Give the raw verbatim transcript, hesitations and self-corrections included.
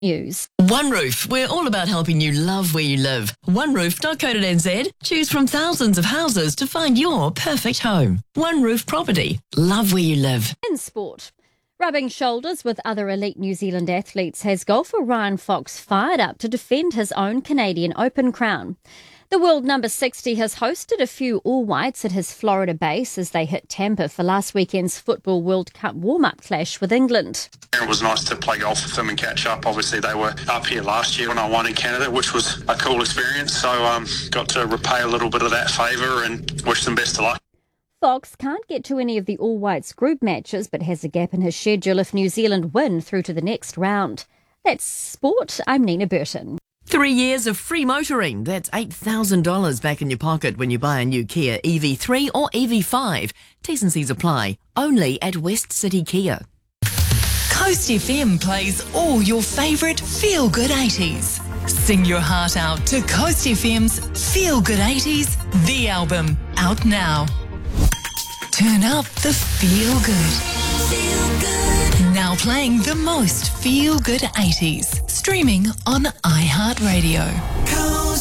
News. OneRoof, we're all about helping you love where you live. one roof dot co dot n z. Choose from thousands of houses to find your perfect home. OneRoof Property. Love where you live. In sport. Rubbing shoulders with other elite New Zealand athletes has golfer Ryan Fox fired up to defend his own Canadian Open crown. The world number sixty has hosted a few all-whites at his Florida base as they hit Tampa for last weekend's Football World Cup warm-up clash with England. It was nice to play golf with them and catch up. Obviously, they were up here last year when I won in Canada, which was a cool experience. So um, got to repay a little bit of that favour and wish them best of luck. Fox can't get to any of the all-whites group matches but has a gap in his schedule if New Zealand win through to the next round. That's sport. I'm Nina Burton. Three years of free motoring. That's eight thousand dollars back in your pocket when you buy a new Kia E V three or E V five. T's and C's apply. Only at West City Kia. Coast F M plays all your favourite feel-good eighties. Sing your heart out to Coast F M's Feel Good eighties, the album, out now. Turn up the feel good. Feel good. Now playing the most feel good eighties. Streaming on iHeartRadio.